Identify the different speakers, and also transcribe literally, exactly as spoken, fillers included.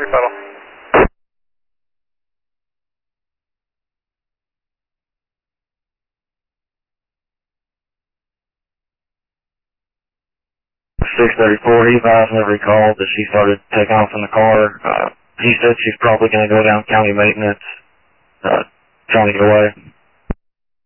Speaker 1: pedal.
Speaker 2: six thirty-four, he advised whenever he called that she started taking off in the car. Uh, he said she's probably going to go down county maintenance, uh, trying to get away.